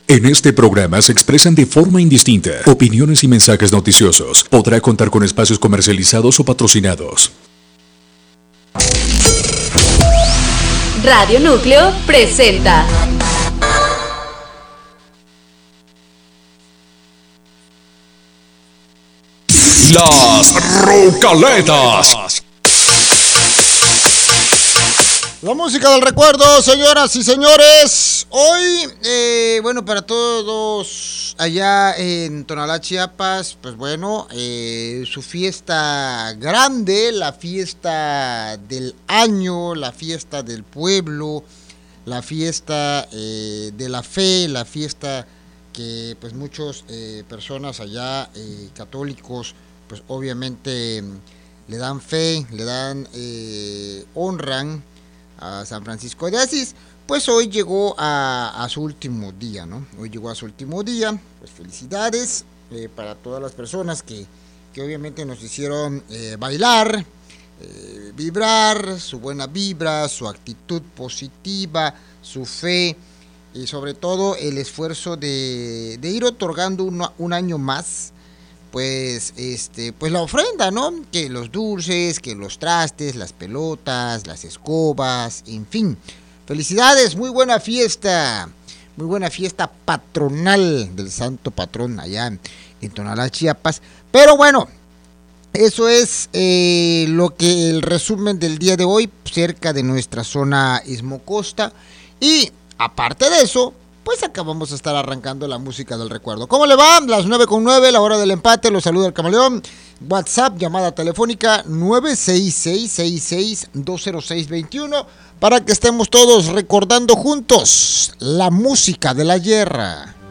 En este programa se expresan de forma indistinta opiniones y mensajes noticiosos. Podrá contar con espacios comercializados o patrocinados. Radio Núcleo presenta Las Rocaletas. La música del recuerdo, señoras y señores. Hoy, para todos allá en Tonalá, Chiapas, pues bueno, su fiesta grande, la fiesta del año, la fiesta del pueblo, la fiesta de la fe, la fiesta que pues muchas personas allá católicos, pues obviamente le dan fe, le dan, honran a San Francisco de Asís. Pues hoy llegó a su último día, ¿no? Hoy llegó a su último día. Pues felicidades para todas las personas que obviamente nos hicieron bailar, vibrar, su buena vibra, su actitud positiva, su fe y sobre todo el esfuerzo de ir otorgando un año más, pues la ofrenda, ¿no? Que los dulces, que los trastes, las pelotas, las escobas, en fin. Felicidades, muy buena fiesta patronal del santo patrón allá en Tonalá, Chiapas. Pero bueno, eso es lo que el resumen del día de hoy cerca de nuestra zona Istmo Costa. Y aparte de eso, pues acabamos de estar arrancando la música del recuerdo. ¿Cómo le va? Las 9:09, la hora del empate, los saluda el Camaleón. WhatsApp, llamada telefónica 966-66-20621 para que estemos todos recordando juntos la música del ayer.